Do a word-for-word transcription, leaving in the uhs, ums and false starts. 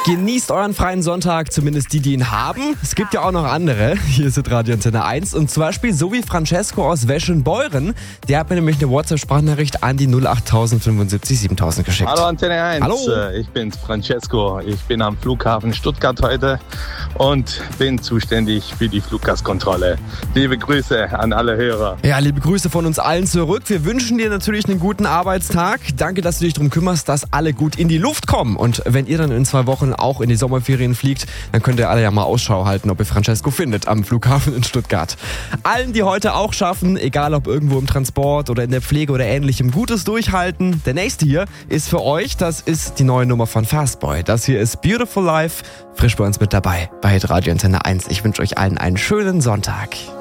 Genießt euren freien Sonntag, zumindest die, die ihn haben. Es gibt ja auch noch andere. Hier ist Radio Antenne eins und zum Beispiel so wie Francesco aus Weschenbeuren. Der hat mir nämlich eine WhatsApp-Sprachnachricht an die null acht null null fünfundsiebzig siebentausend geschickt. Hallo Antenne eins, Hallo. Ich bin's Francesco. Ich bin am Flughafen Stuttgart heute und bin zuständig für die Fluggastkontrolle. Liebe Grüße an alle Hörer. Ja, liebe Grüße von uns allen zurück. Wir wünschen dir natürlich einen guten Arbeitstag. Danke, dass du dich darum kümmerst, dass alle gut in die Luft kommen. Und wenn ihr dann in zwei Wochen auch in die Sommerferien fliegt, dann könnt ihr alle ja mal Ausschau halten, ob ihr Francesco findet am Flughafen in Stuttgart. Allen, die heute auch schaffen, egal ob irgendwo im Transport oder in der Pflege oder ähnlichem, Gutes durchhalten. Der nächste hier ist für euch, das ist die neue Nummer von Fastboy. Das hier ist Beautiful Life, frisch bei uns mit dabei bei Radio Antenne eins. Ich wünsche euch allen einen schönen Sonntag.